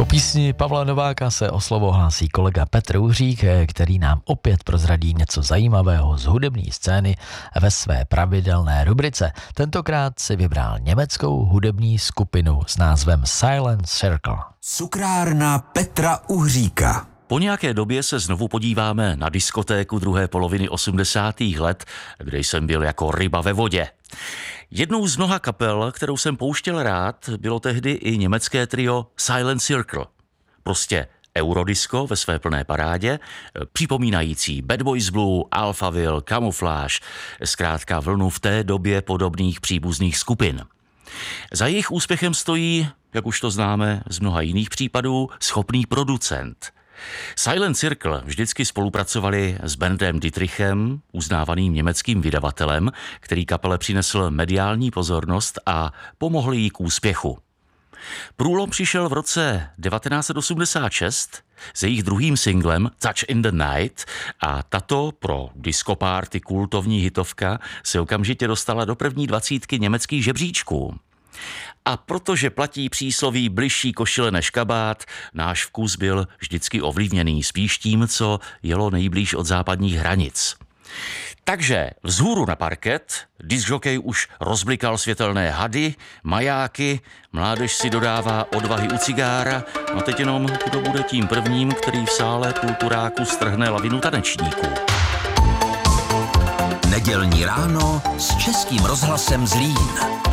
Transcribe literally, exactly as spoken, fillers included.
Po písni Pavla Nováka se o slovo hlásí kolega Petr Uhřík, který nám opět prozradí něco zajímavého z hudební scény ve své pravidelné rubrice. Tentokrát si vybral německou hudební skupinu s názvem Silent Circle. Cukrárna Petra Uhříka. Po nějaké době se znovu podíváme na diskotéku druhé poloviny osmdesátých let, kde jsem byl jako ryba ve vodě. Jednou z mnoha kapel, kterou jsem pouštěl rád, bylo tehdy i německé trio Silent Circle. Prostě eurodisco ve své plné parádě, připomínající Bad Boys Blue, Alphaville, Camouflage, zkrátka vlnu v té době podobných příbuzných skupin. Za jejich úspěchem stojí, jak už to známe z mnoha jiných případů, schopný producent. Silent Circle vždycky spolupracovali s Berndem Dietrichem, uznávaným německým vydavatelem, který kapele přinesl mediální pozornost a pomohl jí k úspěchu. Průlom přišel v roce devatenáct set osmdesát šest s jejich druhým singlem Touch in the Night a tato pro disco party kultovní hitovka se okamžitě dostala do první dvacítky německých žebříčků. A protože platí přísloví bližší košile než kabát, náš vkus byl vždycky ovlivněný spíš tím, co jelo nejblíž od západních hranic. Takže vzhůru na parket, discjockey už rozblikal světelné hady, majáky, mládež si dodává odvahy u cigára, no teď jenom kdo bude tím prvním, který v sále Kulturáku strhne lavinu tanečníků. Nedělní ráno s Českým rozhlasem Zlín.